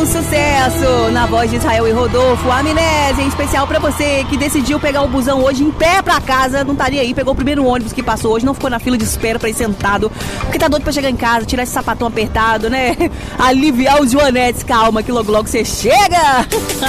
um sucesso na voz de Israel e Rodolfo. Amnésia, em especial pra você que decidiu pegar o busão hoje em pé pra casa, não estaria aí, pegou o primeiro ônibus que passou hoje, não ficou na fila de espera pra ir sentado, porque tá doido pra chegar em casa, tirar esse sapatão apertado, né? Aliviar os joanetes. Calma que logo logo você chega!